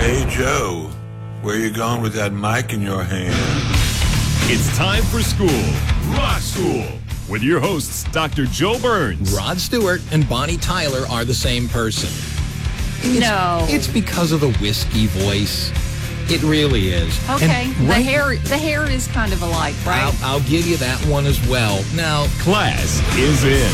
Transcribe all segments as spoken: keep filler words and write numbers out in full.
Hey, Joe, where you going with that mic in your hand? It's time for school. Rock School. With your hosts, Doctor Joe Burns. Rod Stewart and Bonnie Tyler are the same person. It's, no. It's because of the whiskey voice. It really is. Okay. And the right, hair the hair is kind of alike, right? I'll, I'll give you that one as well. Now, class is in.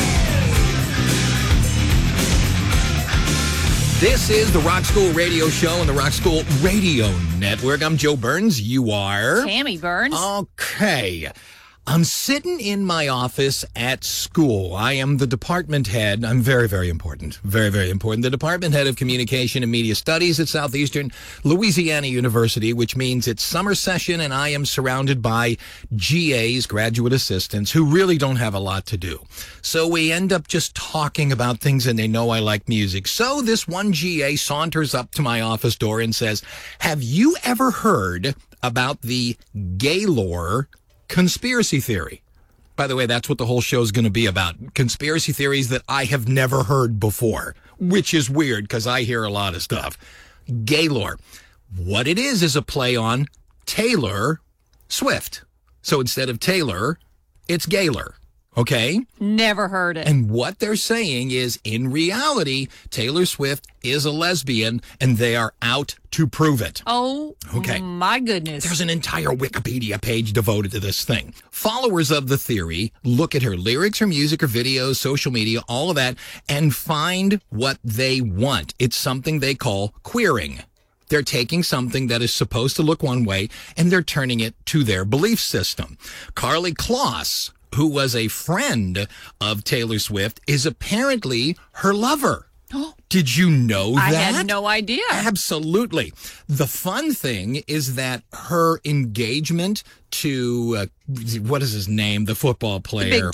This is the Rock School Radio Show on the Rock School Radio Network. I'm Joe Burns. You are? Tammy Burns. Okay. I'm sitting in my office at school. I am the department head. I'm very, very important. Very, very important. The department head of Communication and Media Studies at Southeastern Louisiana University, which means it's summer session, and I am surrounded by G As, graduate assistants, who really don't have a lot to do. So we end up just talking about things, and they know I like music. So this one G A saunters up to my office door and says, "Have you ever heard about the Gaylord conspiracy theory?" By the way, that's what the whole show is going to be about. Conspiracy theories that I have never heard before, which is weird because I hear a lot of stuff. Gaylord. What it is is a play on Taylor Swift. So instead of Taylor, it's Gaylord. Okay? Never heard it. And what they're saying is, in reality, Taylor Swift is a lesbian, and they are out to prove it. Oh, okay. My goodness. There's an entire Wikipedia page devoted to this thing. Followers of the theory look at her lyrics, her music, her videos, social media, all of that, and find what they want. It's something they call queering. They're taking something that is supposed to look one way, and they're turning it to their belief system. Karlie Kloss, who was a friend of Taylor Swift, is apparently her lover. Did you know that? I had no idea. Absolutely. The fun thing is that her engagement to, uh, what is his name, the football player? Big